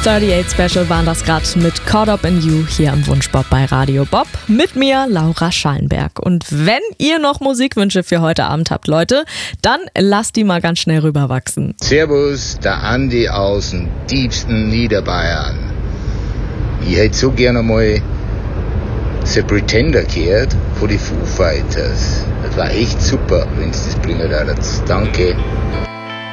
38 Special waren das gerade mit Caught Up in You hier am Wunschbob bei Radio Bob. Mit mir, Laura Schallenberg. Und wenn ihr noch Musikwünsche für heute Abend habt, Leute, dann lasst die mal ganz schnell rüberwachsen. Servus, der Andi aus dem tiefsten Niederbayern. Ich hätte so gerne mal The Pretender gehört von die Foo Fighters. Das war echt super, wenn es das bringen würdet. Danke.